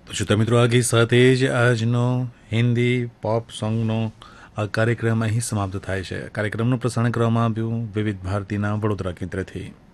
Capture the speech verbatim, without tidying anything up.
તો શ્રોતા મિત્રો આ ગીત સાથે જ આજનો હિન્દી પોપ સોંગનો આ કાર્યક્રમ અહીં સમાપ્ત થાય છે. કાર્યક્રમનું પ્રસારણ કરવામાં આવ્યું વિવિધ ભારતીના વડોદરા કેન્દ્રથી.